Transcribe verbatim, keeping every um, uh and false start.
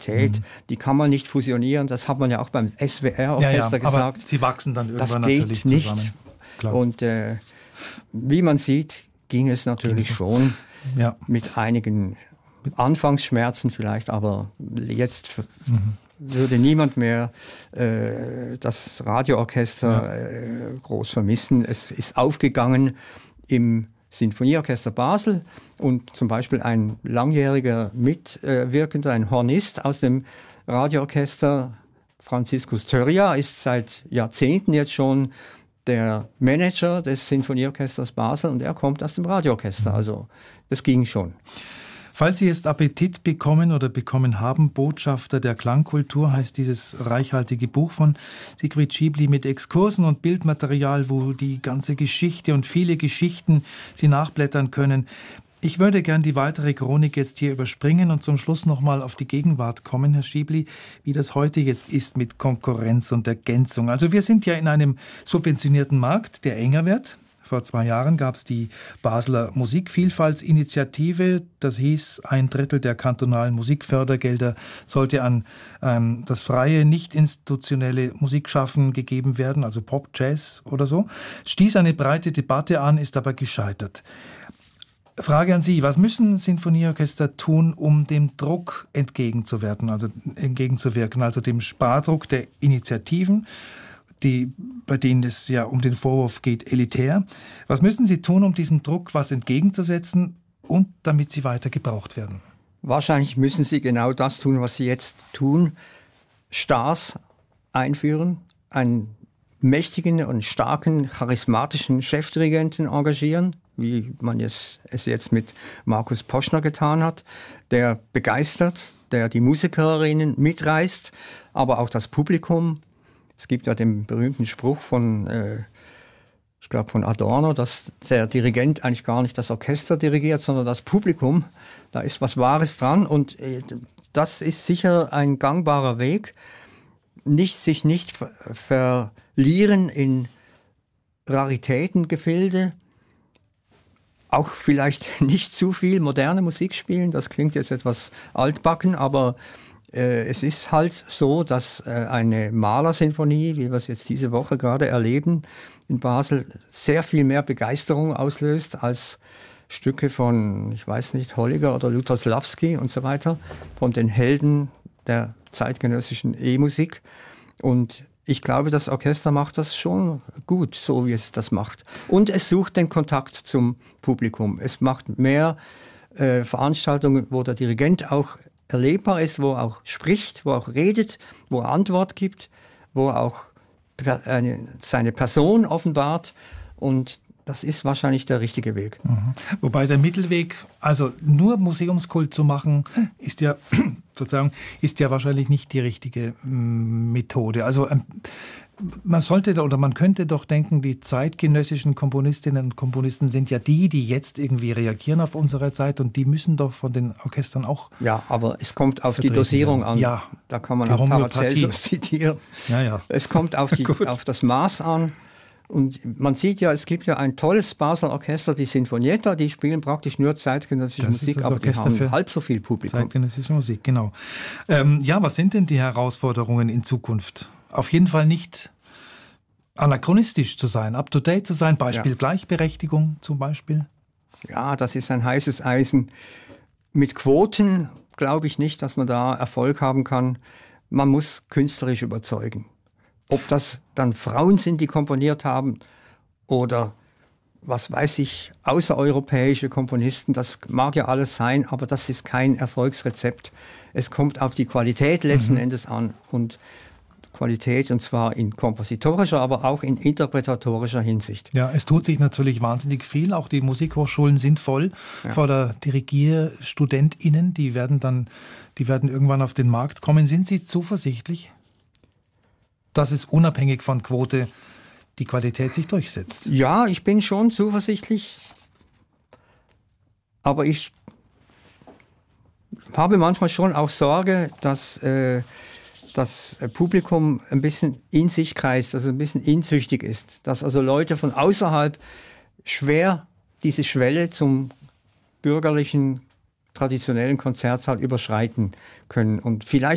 Qualität, mhm. die kann man nicht fusionieren. Das hat man ja auch beim S W R-Orchester ja, ja, gesagt. Aber sie wachsen dann irgendwann das geht natürlich nicht. zusammen. Klar. Und äh, wie man sieht, ging es natürlich ging es schon ja. mit einigen Anfangsschmerzen vielleicht, aber jetzt mhm. würde niemand mehr äh, das Radioorchester ja. äh, groß vermissen. Es ist aufgegangen im Sinfonieorchester Basel und zum Beispiel ein langjähriger Mitwirkender, ein Hornist aus dem Radioorchester, Franziskus Törria, ist seit Jahrzehnten jetzt schon der Manager des Sinfonieorchesters Basel und er kommt aus dem Radioorchester. Also das ging schon. Falls Sie jetzt Appetit bekommen oder bekommen haben, Botschafter der Klangkultur heißt dieses reichhaltige Buch von Sigrid Schiebli mit Exkursen und Bildmaterial, wo die ganze Geschichte und viele Geschichten Sie nachblättern können. Ich würde gern die weitere Chronik jetzt hier überspringen und zum Schluss nochmal auf die Gegenwart kommen, Herr Schiebli, wie das heute jetzt ist mit Konkurrenz und Ergänzung. Also wir sind ja in einem subventionierten Markt, der enger wird. Vor zwei Jahren gab es die Basler Musikvielfaltsinitiative. Das hieß, ein Drittel der kantonalen Musikfördergelder sollte an ähm, das freie, nicht institutionelle Musikschaffen gegeben werden, also Pop, Jazz oder so. Stieß eine breite Debatte an, ist aber gescheitert. Frage an Sie, was müssen Sinfonieorchester tun, um dem Druck entgegenzuwirken, also entgegenzuwirken, also dem Spardruck der Initiativen, die, bei denen es ja um den Vorwurf geht, elitär. Was müssen Sie tun, um diesem Druck was entgegenzusetzen und damit Sie weiter gebraucht werden? Wahrscheinlich müssen Sie genau das tun, was Sie jetzt tun. Stars einführen, einen mächtigen und starken, charismatischen Chefdirigenten engagieren, wie man es, es jetzt mit Markus Poschner getan hat, der begeistert, der die Musikerinnen mitreißt, aber auch das Publikum. Es gibt ja den berühmten Spruch von, äh, ich glaube von Adorno, dass der Dirigent eigentlich gar nicht das Orchester dirigiert, sondern das Publikum. Da ist was Wahres dran und äh, das ist sicher ein gangbarer Weg. Nicht, sich nicht ver- verlieren in Raritätengefilde, auch vielleicht nicht zu viel moderne Musik spielen. Das klingt jetzt etwas altbacken, aber es ist halt so, dass eine Mahler-Sinfonie, wie wir es jetzt diese Woche gerade erleben, in Basel sehr viel mehr Begeisterung auslöst als Stücke von, ich weiß nicht, Holliger oder Lutoslawski und so weiter, von den Helden der zeitgenössischen E-Musik. Und ich glaube, das Orchester macht das schon gut, so wie es das macht. Und es sucht den Kontakt zum Publikum. Es macht mehr äh, Veranstaltungen, wo der Dirigent auch erlebbar ist, wo er auch spricht, wo er auch redet, wo er Antwort gibt, wo er auch eine, seine Person offenbart. Und das ist wahrscheinlich der richtige Weg. Mhm. Wobei der Mittelweg, also nur Museumskult zu machen, ist ja, Verzeihung, ist ja wahrscheinlich nicht die richtige mm, Methode. Also ähm, man sollte oder man könnte doch denken, die zeitgenössischen Komponistinnen und Komponisten sind ja die, die jetzt irgendwie reagieren auf unsere Zeit und die müssen doch von den Orchestern auch. Ja, aber es kommt auf die Dosierung an. Ja, da kann man auch Paracelsus zitieren. Ja, ja. Es kommt auf, die, auf das Maß an. Und man sieht ja, es gibt ja ein tolles Basler Orchester, die Sinfonietta, die spielen praktisch nur zeitgenössische das Musik, aber die Orchester haben halb so viel Publikum. Zeitgenössische Musik, genau. Ähm, ja, was sind denn die Herausforderungen in Zukunft? Auf jeden Fall nicht anachronistisch zu sein, up-to-date zu sein, Beispiel ja. Gleichberechtigung zum Beispiel. Ja, das ist ein heißes Eisen. Mit Quoten glaube ich nicht, dass man da Erfolg haben kann. Man muss künstlerisch überzeugen. Ob das dann Frauen sind, die komponiert haben oder, was weiß ich, außereuropäische Komponisten, das mag ja alles sein, aber das ist kein Erfolgsrezept. Es kommt auf die Qualität letzten mhm. Endes an und Qualität, und zwar in kompositorischer, aber auch in interpretatorischer Hinsicht. Ja, es tut sich natürlich wahnsinnig viel. Auch die Musikhochschulen sind voll ja. vor der DirigierstudentInnen. Die werden dann, die werden irgendwann auf den Markt kommen. Sind Sie zuversichtlich, dass es unabhängig von Quote die Qualität sich durchsetzt? Ja, ich bin schon zuversichtlich. Aber ich habe manchmal schon auch Sorge, dass äh, das Publikum ein bisschen in sich kreist, also ein bisschen inzüchtig ist. Dass also Leute von außerhalb schwer diese Schwelle zum bürgerlichen, traditionellen Konzertsaal überschreiten können. Und vielleicht